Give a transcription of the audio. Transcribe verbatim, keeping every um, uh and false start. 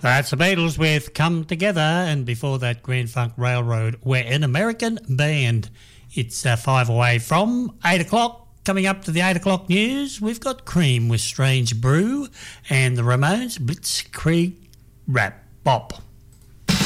That's the Beatles with Come Together, and before that, Grand Funk Railroad. We're an American band. It's uh, five away from eight o'clock. Coming up to the eight o'clock news, we've got Cream with Strange Brew and the Ramones Blitzkrieg Rap Bop.